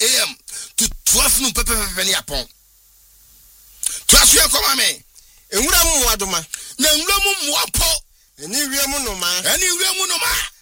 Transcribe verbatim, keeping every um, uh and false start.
a m to twelve noon pepe pepe ni apon. Twelve year come me. Enwura mu adoma. Na enwura mu mu apo. Eni wie mu no ma. Eni wie mu no ma.